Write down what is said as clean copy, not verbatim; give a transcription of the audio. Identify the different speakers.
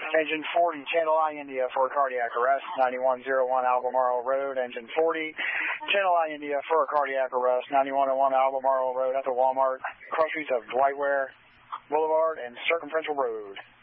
Speaker 1: Engine 40, Channel I India for a cardiac arrest, 9101 Albemarle Road. Engine 40, Channel I India for a cardiac arrest, 9101 Albemarle Road at the Walmart, cross streets of Dwight Ware Boulevard and Circumferential Road.